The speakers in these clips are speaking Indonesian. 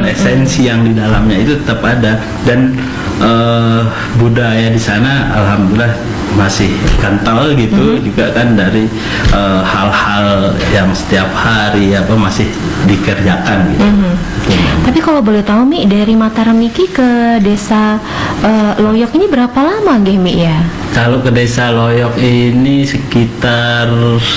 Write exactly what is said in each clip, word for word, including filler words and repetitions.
cuman esensi yang di dalamnya itu tetap ada. Dan uh, budaya di sana alhamdulillah masih kental gitu, mm-hmm. juga kan dari uh, hal-hal yang setiap hari apa masih dikerjakan gitu. Mm-hmm. Tapi kalau boleh tahu Mi, dari Mataram Niki ke desa uh, Loyok ini berapa lama nggih Mi ya? Kalau ke desa Loyok ini sekitar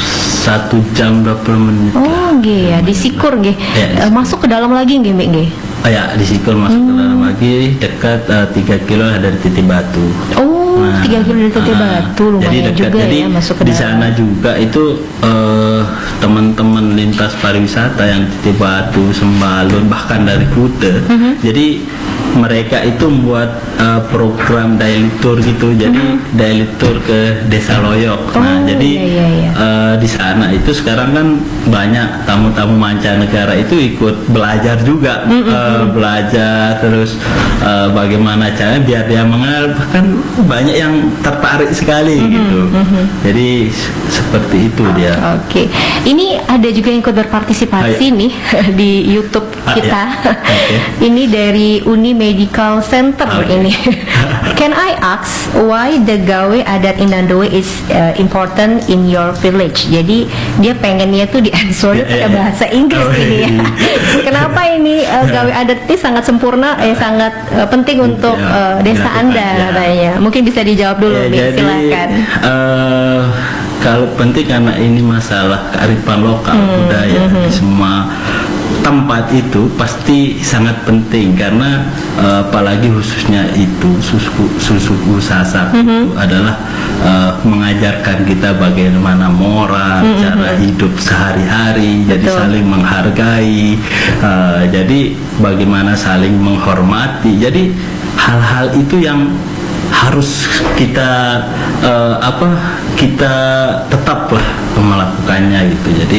satu jam dua puluh menit. Oh nggih ya, di Sikur nggih. Ya, uh, masuk ke dalam lagi nggih Mi nggih? Oh ya, di Sikur masuk hmm. ke dalam lagi, dekat uh, tiga kilo dari Titik Batu. Oh, nah, tiga kilo dari Titik uh, Batu, lumayan jadi dekat, juga jadi ya masuk ke di dalam. sana juga itu uh, teman-teman lintas pariwisata yang Titik Batu, Sembalun, bahkan dari Kuta. Mm-hmm. Jadi mereka itu membuat uh, program daily tour gitu, jadi mm-hmm. daily tour ke Desa Loyok. Oh, nah, jadi iya, iya. Uh, di sana itu sekarang kan banyak tamu-tamu mancanegara itu ikut belajar juga, mm-hmm. uh, belajar terus uh, bagaimana caranya biar dia mengenal, bahkan banyak yang tertarik sekali mm-hmm. gitu. Mm-hmm. Jadi seperti itu dia. Oke, okay. Ini ada juga yang ikut berpartisipasi oh, iya. nih di YouTube kita. Ah, iya. Okay. Ini dari Uni Medical Center oh, ini. Can I ask why the gawe adat Inandowe is uh, important in your village? Jadi dia pengennya tuh di answer yeah, pakai yeah, bahasa Inggris oh, ini ya. Kenapa ini uh, gawe adat ini sangat sempurna, eh sangat uh, penting untuk uh, desa ya, Anda ya. Katanya. Mungkin bisa dijawab dulu ya, nih, jadi, silakan. Uh, kalau penting karena ini masalah kearifan lokal hmm, budaya hmm. di semua tempat itu pasti sangat penting karena uh, apalagi khususnya itu susuku, susuku Sasak mm-hmm. itu adalah uh, mengajarkan kita bagaimana moral, mm-hmm. cara hidup sehari-hari, jadi saling menghargai, uh, jadi bagaimana saling menghormati, jadi hal-hal itu yang harus kita uh, apa kita tetaplah melakukannya gitu. Jadi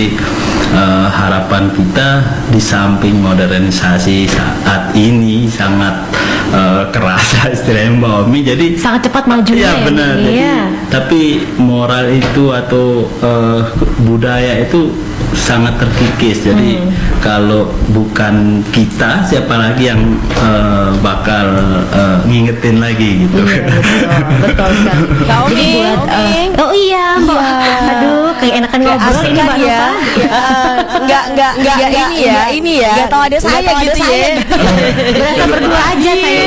uh, harapan kita di samping modernisasi saat ini sangat uh, kerasa istilahnya Mbak Omi, jadi sangat cepat maju ya, benar. Ya, jadi, ya. Tapi moral itu atau uh, budaya itu sangat terkikis. Jadi hmm. kalau bukan kita, siapa lagi yang uh, bakal uh, ngingetin lagi gitu. Iya, betul, betul sekali. Kau buat, uh, oh iya, Mbak. Iya. Aduh, kayak enakan ngobrol ini Mbak ya. Enggak, enggak, enggak ini ya, ini ya. Enggak tahu ada saya gitu ya. Berasa berdua aja saya.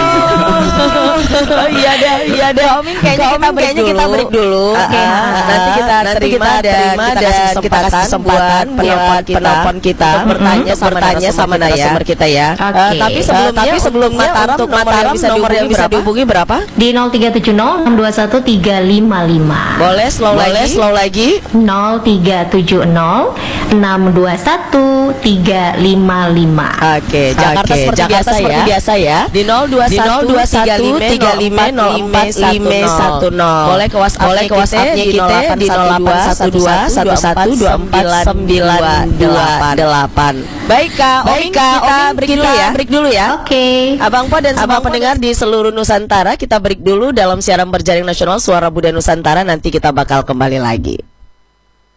Oh iya deh, iya deh. Oming kayaknya kita break dulu. Nanti kita terima dan kita kasih kesempatan penelpon kita, penelpon kita bertanya sama bertanya sama narasumber kita ya. Okay. Uh, tapi sebelumnya, uh, tapi sebelumnya Mataram, untuk Mataram bisa nomor yang bisa dihubungi berapa? Di nol tiga tujuh nol enam dua satu tiga lima lima. Boleh slow Boleh lagi? slow lagi. nol tiga tujuh nol enam dua satu tiga lima lima. Oke, Jakarta okay. seperti Jakarta biasa seperti ya. biasa ya. Di nol dua satu tiga lima nol empat lima satu nol. Boleh ke WhatsApp Boleh ke WhatsApp-nya kita di nol delapan satu dua satu satu dua empat sembilan dua delapan. Baik Kak, Baik Kak, kita break dulu ya. Break dulu ya. Oke. Okay. Abang Po dan semua pendengar di seluruh Nusantara, kita break dulu dalam siaran berjaring nasional Suara Budaya Nusantara. Nanti kita bakal kembali lagi.